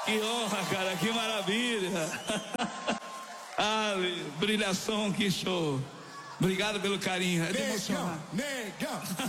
Que honra, cara, que maravilha. Ah, brilhação, que show. Obrigado pelo carinho. É de emocionar. Negão.